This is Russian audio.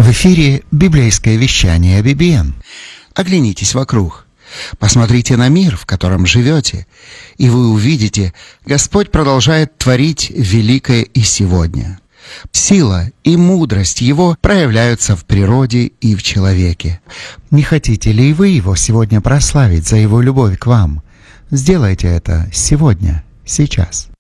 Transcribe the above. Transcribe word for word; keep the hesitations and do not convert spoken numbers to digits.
В эфире библейское вещание би би эм. Оглянитесь вокруг. Посмотрите на мир, в котором живете, и вы увидите, Господь продолжает творить великое и сегодня. Сила и мудрость Его проявляются в природе и в человеке. Не хотите ли и вы Его сегодня прославить за Его любовь к вам? Сделайте это сегодня, сейчас.